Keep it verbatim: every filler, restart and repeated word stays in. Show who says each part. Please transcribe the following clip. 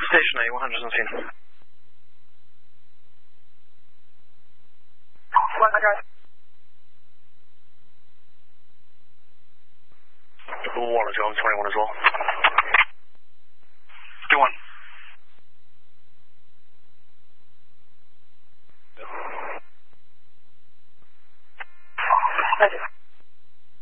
Speaker 1: Station A, one hundred seen.
Speaker 2: One hundred.
Speaker 1: One is going, twenty-one as well. Two one.
Speaker 2: Thank you.